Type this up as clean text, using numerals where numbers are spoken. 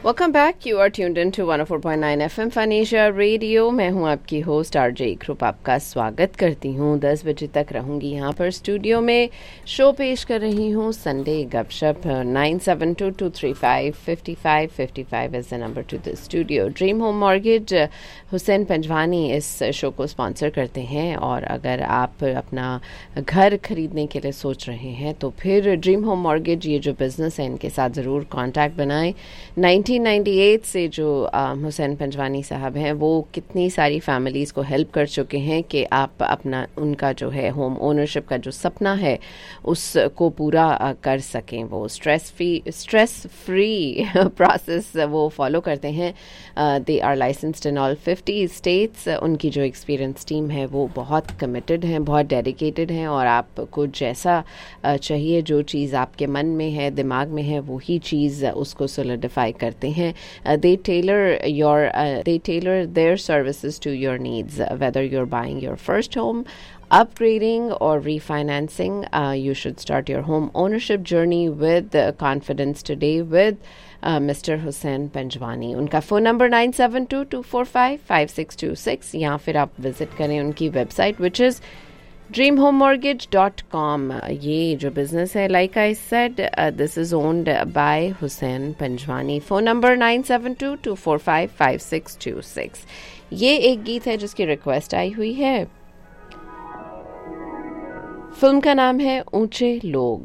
Welcome back. You are tuned in to 104.9 FM fun Asia radio. मैं हूं आपकी host RJ इकरूप. आपका स्वागत करती हूं. 10 बजे तक रहूंगी यहां पर स्टूडियो में. शो पेश कर रही हूं संडे गपशप. 9722355555 is the number two the studio. Dream home mortgage Hussain Panjwani इस शो को स्पॉन्सर करते हैं. और अगर आप अपना घर खरीदने के लिए सोच रहे हैं तो फिर ड्रीम होम मॉर्गेज ये जो बिजनेस है इनके साथ ज़रूर कॉन्टैक्ट बनाएं. 1998 से जो हुसैन पंजवानी साहब हैं वो कितनी सारी फैमिलीज़ को हेल्प कर चुके हैं कि आप अपना उनका जो है होम ओनरशिप का जो सपना है उसको पूरा कर सकें. वो स्ट्रेस फ्री प्रोसेस वो फॉलो करते हैं. They are licensed in all 50 states. उनकी जो एक्सपीरियंस टीम है वो बहुत कमिटेड हैं, बहुत डेडिकेटेड हैं और आपको जैसा चाहिए, जो चीज़ आपके मन में है, दिमाग में है, वही चीज़ उसको सोलिडिफाई करते हैं. They tailor their services to your needs, whether you're buying your first home, upgrading or refinancing. You should start your home ownership journey with confidence today with Mr. Hussain Panjwani. उनका phone number 9722455626 या फिर आप visit करें उनकी website which is dreamhomemortgage.com. ये जो business है, like I said, this is owned by Hussain Panjwani. Phone number 9722455626. ये एक गीत है जिसकी रिक्वेस्ट आई हुई है. फिल्म का नाम है ऊंचे लोग.